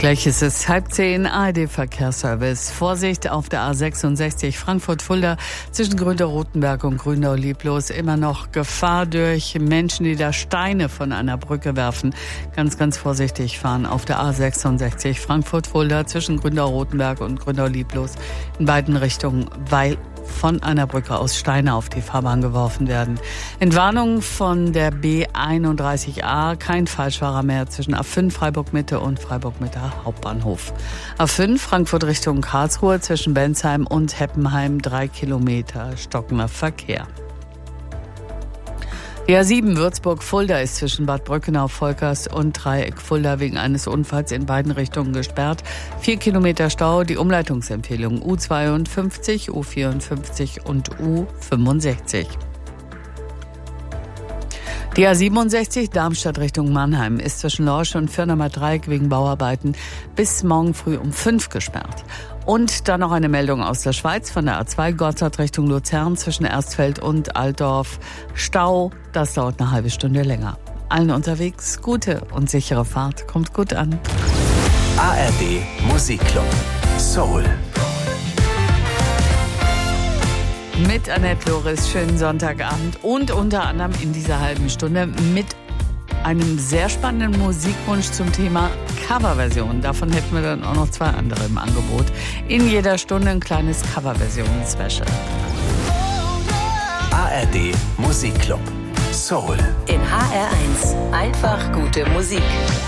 Gleich ist es 9:30, ARD-Verkehrsservice. Vorsicht auf der A66 Frankfurt-Fulda zwischen Grünau-Rotenberg und Grünau-Lieblos. Immer noch Gefahr durch Menschen, die da Steine von einer Brücke werfen. Ganz, ganz vorsichtig fahren auf der A66 Frankfurt-Fulda zwischen Grünau-Rotenberg und Grünau-Lieblos in beiden Richtungen, weil von einer Brücke aus Steine auf die Fahrbahn geworfen werden. Entwarnung von der B31a, kein Falschfahrer mehr zwischen A5 Freiburg-Mitte und Freiburg-Mitte Hauptbahnhof. A5 Frankfurt Richtung Karlsruhe zwischen Bensheim und Heppenheim 3 Kilometer stockender Verkehr. Die A7 Würzburg-Fulda ist zwischen Bad Brückenau-Volkers und Dreieck-Fulda wegen eines Unfalls in beiden Richtungen gesperrt. 4 Kilometer Stau, die Umleitungsempfehlung U52, U54 und U65. Die A67 Darmstadt Richtung Mannheim ist zwischen Lorsch und Firnamer Dreieck wegen Bauarbeiten bis morgen früh um 5 gesperrt. Und dann noch eine Meldung aus der Schweiz von der A2 Gotthard Richtung Luzern zwischen Erstfeld und Altdorf. Stau, das dauert eine halbe Stunde länger. Allen unterwegs gute und sichere Fahrt. Kommt gut an. ARD Musikclub Soul. Mit Annette Loris, schönen Sonntagabend und unter anderem in dieser halben Stunde mit einem sehr spannenden Musikwunsch zum Thema Coverversion. Davon hätten wir dann auch noch 2 andere im Angebot. In jeder Stunde ein kleines Coverversion-Special. ARD Musikclub Soul. In HR1 einfach gute Musik.